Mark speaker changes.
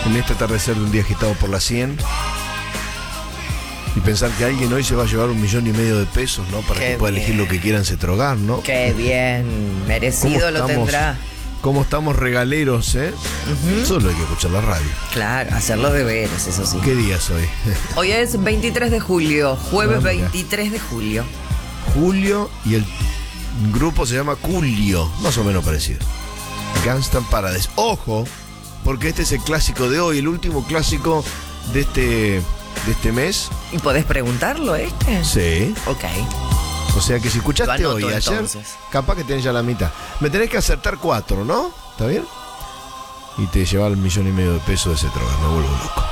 Speaker 1: en este atardecer de un día agitado por la 100. Y pensar que alguien hoy se va a llevar 1,5 millones de pesos, ¿no? Para
Speaker 2: Qué
Speaker 1: que pueda
Speaker 2: bien.
Speaker 1: elegir lo que quiera en Cetrogar, ¿no?
Speaker 2: Qué bien, merecido lo tendrá.
Speaker 1: ¿Cómo estamos regaleros, eh? Solo hay que escuchar la radio.
Speaker 2: Claro, hacer los deberes, eso sí.
Speaker 1: ¿Qué día es hoy?
Speaker 2: Hoy es 23 de julio, jueves
Speaker 1: Ah, mira.
Speaker 2: 23 de julio.
Speaker 1: Julio, y el grupo se llama Culio, más o menos parecido. Gangsta Paradise. Ojo, porque este es el clásico de hoy, el último clásico de este mes.
Speaker 2: ¿Y podés preguntarlo este?
Speaker 1: Sí.
Speaker 2: Ok.
Speaker 1: O sea que si escuchaste
Speaker 2: Lo
Speaker 1: hoy
Speaker 2: anoto,
Speaker 1: y ayer,
Speaker 2: entonces.
Speaker 1: capaz que tenés ya la mitad. Me tenés que acertar 4, ¿no? ¿Está bien? Y te lleva 1,5 millones de pesos de ese droga, me vuelvo loco.